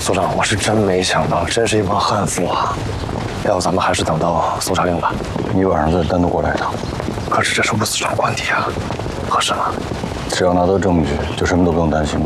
所长，我是真没想到，真是一帮悍妇啊！要不咱们还是等到搜查令吧。 你晚上再单独过来一趟。 可是这是吴司长官邸啊，合适吗？ 只要拿到证据，就什么都不用担心了。